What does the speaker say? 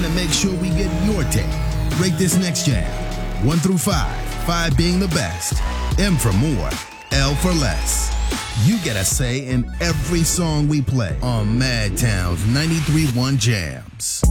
to make sure we get your take. Rate this next jam. 1 through 5, 5 being the best. M for more, L for less. You get a say in every song we play on Madtown's 93.1 Jams.